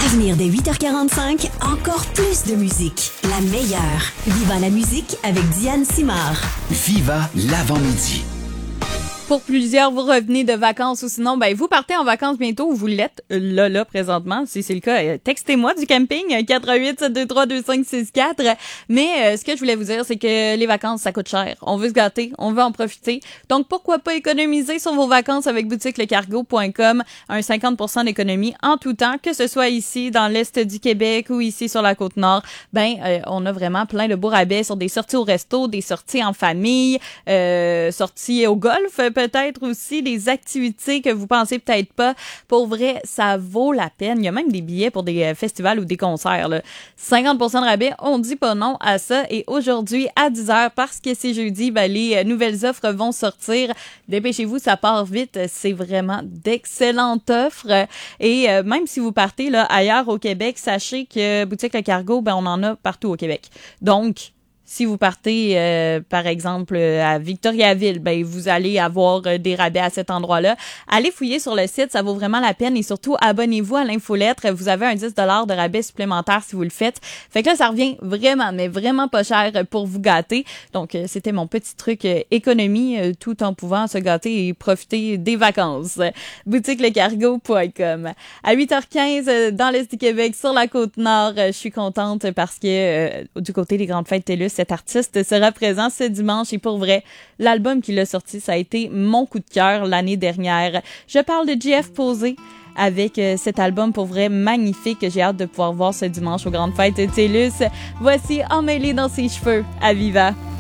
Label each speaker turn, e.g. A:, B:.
A: À venir dès 8h45, encore plus de musique. La meilleure. Viva la musique avec Diane Simard.
B: Viva l'avant-midi.
C: Pour plusieurs, vous revenez de vacances ou sinon, vous partez en vacances bientôt ou vous l'êtes là, présentement. Si c'est le cas, textez-moi du camping, 418-723-2564. Mais ce que je voulais vous dire, c'est que les vacances, ça coûte cher. On veut se gâter, on veut en profiter. Donc, pourquoi pas économiser sur vos vacances avec boutiquelecargo.com, un 50% d'économie en tout temps, que ce soit ici dans l'Est du Québec ou ici sur la Côte-Nord. On a vraiment plein de beaux rabais sur des sorties au resto, des sorties en famille, sorties au golf, peut-être aussi des activités que vous pensez peut-être pas. Pour vrai, ça vaut la peine. Il y a même des billets pour des festivals ou des concerts, là. 50% de rabais, on dit pas non à ça. Et aujourd'hui, à 10h, parce que c'est jeudi, les nouvelles offres vont sortir. Dépêchez-vous, ça part vite. C'est vraiment d'excellentes offres. Et même si vous partez là ailleurs au Québec, sachez que Boutique Le Cargo, on en a partout au Québec. Donc, si vous partez, par exemple, à Victoriaville, vous allez avoir des rabais à cet endroit-là. Allez fouiller sur le site, ça vaut vraiment la peine. Et surtout, abonnez-vous à l'infolettre. Vous avez un 10$ de rabais supplémentaire si vous le faites. Fait que là, ça revient vraiment, mais vraiment pas cher pour vous gâter. Donc, c'était mon petit truc économie, tout en pouvant se gâter et profiter des vacances. Boutiquelecargo.com. À 8h15, dans l'Est du Québec, sur la Côte-Nord, je suis contente parce que du côté des Grandes Fêtes TELUS, cet artiste sera présent ce dimanche et pour vrai, l'album qu'il a sorti, ça a été mon coup de cœur l'année dernière. Je parle de JF Posé avec cet album pour vrai magnifique que j'ai hâte de pouvoir voir ce dimanche aux Grandes Fêtes TELUS. Voici Emmêlé dans ses cheveux à Viva.